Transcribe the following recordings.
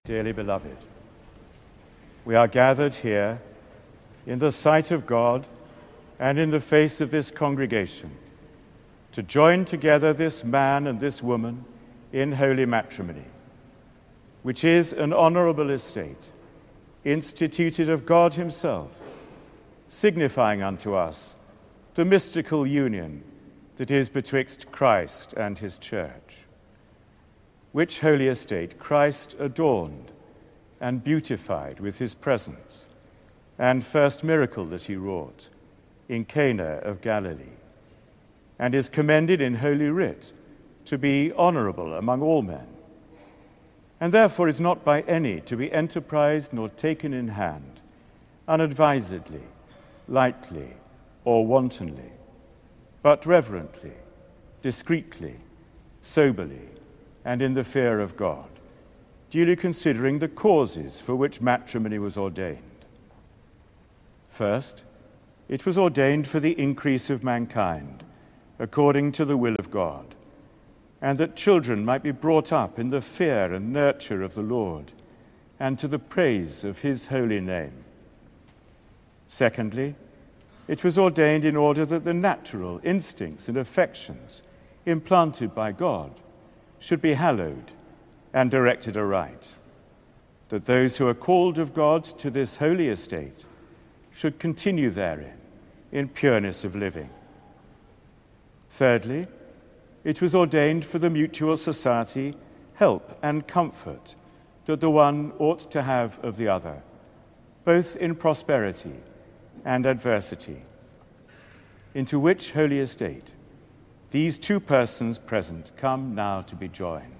Dearly beloved, we are gathered here in the sight of God and in the face of this congregation to join together this man and this woman in holy matrimony, which is an honorable estate, instituted of God himself, signifying unto us the mystical union that is betwixt Christ and his church, which holy estate Christ adorned and beautified with his presence, and first miracle that he wrought in Cana of Galilee, and is commended in Holy Writ to be honorable among all men, and therefore is not by any to be enterprised nor taken in hand, unadvisedly, lightly, or wantonly, but reverently, discreetly, soberly, and in the fear of God, duly considering the causes for which matrimony was ordained. First, it was ordained for the increase of mankind, according to the will of God, and that children might be brought up in the fear and nurture of the Lord, and to the praise of his holy name. Secondly, it was ordained in order that the natural instincts and affections implanted by God should be hallowed and directed aright, that those who are called of God to this holy estate should continue therein in pureness of living. Thirdly, it was ordained for the mutual society, help and comfort that the one ought to have of the other, both in prosperity and adversity, into which holy estate these two persons present come now to be joined.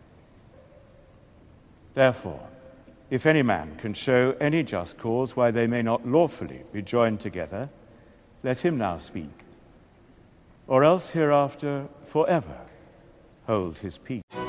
Therefore, if any man can show any just cause why they may not lawfully be joined together, let him now speak, or else hereafter forever hold his peace.